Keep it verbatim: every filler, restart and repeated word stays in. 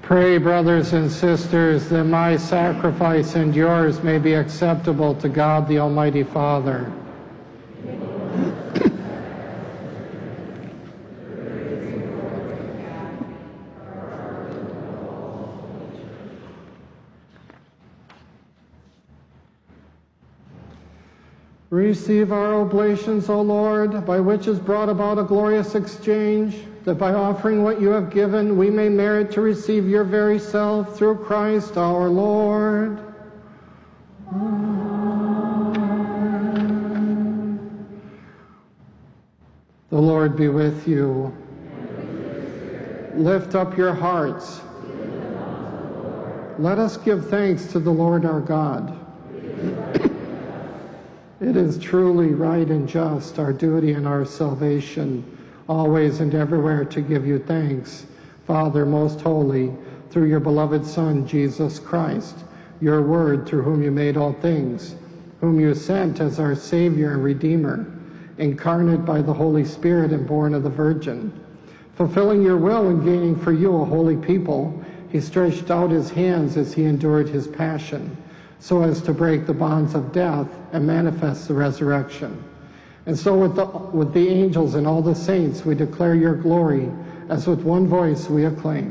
Pray, brothers and sisters, that my sacrifice and yours may be acceptable to God the Almighty Father. Receive our oblations, O Lord, by which is brought about a glorious exchange, that by offering what you have given, we may merit to receive your very self through Christ our Lord. Amen. The Lord be with you. Lift up your hearts. Let us give thanks to the Lord our God. It is truly right and just, our duty and our salvation, always and everywhere to give you thanks, Father most holy, through your beloved Son, Jesus Christ, your Word, through whom you made all things, whom you sent as our Savior and Redeemer, incarnate by the Holy Spirit and born of the Virgin. Fulfilling your will and gaining for you a holy people, he stretched out his hands as he endured his passion, so as to break the bonds of death and manifest the resurrection. And so with the, with the angels and all the saints, we declare your glory, as with one voice we acclaim.